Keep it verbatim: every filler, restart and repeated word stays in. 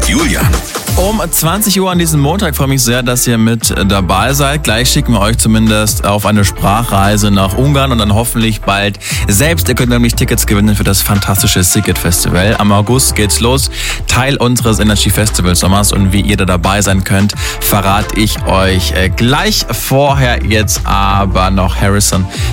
Julian. Um zwanzig Uhr an diesem Montag freue ich mich sehr, dass ihr mit dabei seid. Gleich schicken wir euch zumindest auf eine Sprachreise nach Ungarn und dann hoffentlich bald selbst. Ihr könnt nämlich Tickets gewinnen für das fantastische Siget Festival. Am August geht's los. Teil unseres Energy Festival Sommers und wie ihr da dabei sein könnt, verrate ich euch gleich. Vorher jetzt aber noch Harrison